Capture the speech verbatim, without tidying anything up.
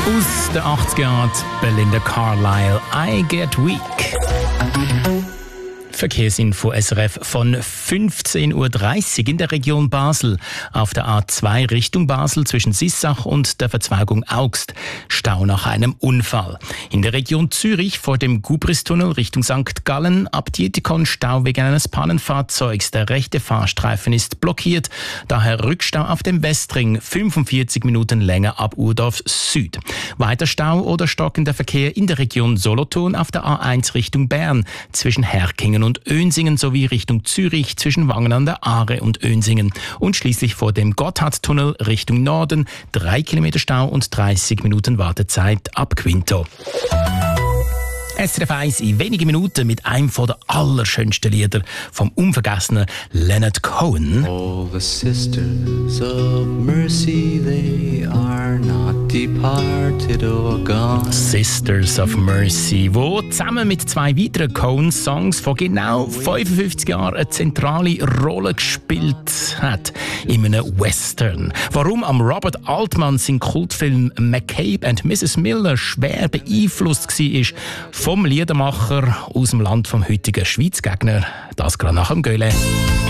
Aus den achtziger Jahren Belinda Carlisle, I Get Weak. Verkehrsinfo S R F von fünfzehn Uhr dreißig in der Region Basel. Auf der A zwei Richtung Basel zwischen Sissach und der Verzweigung Augst. Stau nach einem Unfall. In der Region Zürich vor dem Gubristunnel Richtung Sankt Gallen ab Dietikon Stau wegen eines Pannenfahrzeugs. Der rechte Fahrstreifen ist blockiert. Daher Rückstau auf dem Westring. fünfundvierzig Minuten länger ab Urdorf Süd. Weiter Stau oder stockender Verkehr in der Region Solothurn auf der A eins Richtung Bern zwischen Herkingen und und Önsingen sowie Richtung Zürich zwischen Wangen an der Aare und Önsingen. Und schließlich vor dem Gotthardtunnel Richtung Norden drei Kilometer Stau und dreißig Minuten Wartezeit ab Quinto. S R F eins in wenigen Minuten mit einem der allerschönsten Lieder vom unvergessenen Leonard Cohen. All the sisters of mercy, they are not departed or gone. Sisters of Mercy, wo zusammen mit zwei weiteren Cohen-Songs von genau fünfundfünfzig Jahren eine zentrale Rolle gespielt hat in einem Western. Warum am Robert Altman sein Kultfilm McCabe and Missus Miller schwer beeinflusst war vom Liedermacher aus dem Land vom heutigen Schweizgegner, das gerade nach dem Göhle.